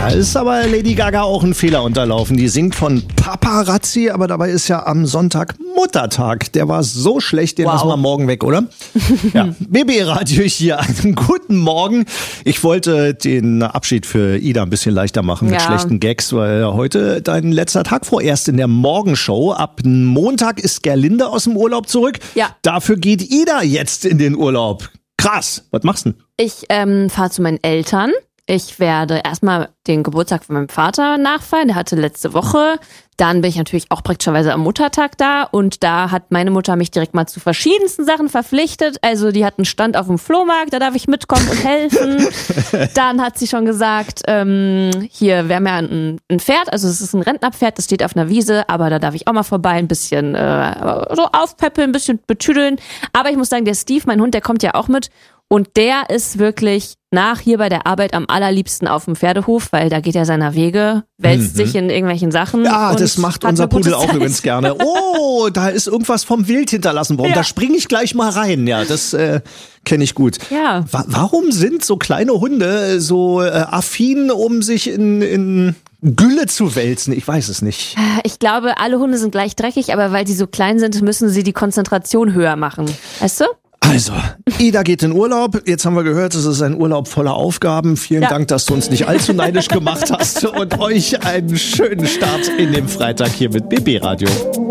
Da ist aber Lady Gaga auch ein Fehler unterlaufen. Die singt von Paparazzi, aber dabei ist ja am Sonntag Muttertag. Der war so schlecht, den lassen wir morgen weg, oder? Ja, BB-Radio hier. Einen guten Morgen. Ich wollte den Abschied für Ida ein bisschen leichter machen mit schlechten Gags, weil heute dein letzter Tag vorerst in der Morgenshow. Ab Montag ist Gerlinde aus dem Urlaub zurück. Ja. Dafür geht Ida jetzt in den Urlaub. Krass. Was machst du denn? Ich fahre zu meinen Eltern. Ich werde erstmal den Geburtstag von meinem Vater nachfeiern. Der hatte letzte Woche. Dann bin ich natürlich auch praktischerweise am Muttertag da. Und da hat meine Mutter mich direkt mal zu verschiedensten Sachen verpflichtet. Also die hat einen Stand auf dem Flohmarkt, da darf ich mitkommen und helfen. Dann hat sie schon gesagt, hier, wir haben ja ein Pferd, also es ist ein Rentnerpferd, das steht auf einer Wiese, aber da darf ich auch mal vorbei, ein bisschen so aufpäppeln, ein bisschen betüdeln. Aber ich muss sagen, der Steve, mein Hund, der kommt ja auch mit. Und der ist wirklich nach hier bei der Arbeit am allerliebsten auf dem Pferdehof, weil da geht er seiner Wege, wälzt sich in irgendwelchen Sachen. Ja, das macht unser Pudel auch übrigens gerne. Oh, da ist irgendwas vom Wild hinterlassen worden. Ja. Da springe ich gleich mal rein. Ja, das kenne ich gut. Ja. Warum sind so kleine Hunde so affin, um sich in Gülle zu wälzen? Ich weiß es nicht. Ich glaube, alle Hunde sind gleich dreckig, aber weil sie so klein sind, müssen sie die Konzentration höher machen. Weißt du? Also, Ida geht in Urlaub. Jetzt haben wir gehört, es ist ein Urlaub voller Aufgaben. Vielen Dank, dass du uns nicht allzu neidisch gemacht hast und euch einen schönen Start in den Freitag hier mit BB Radio.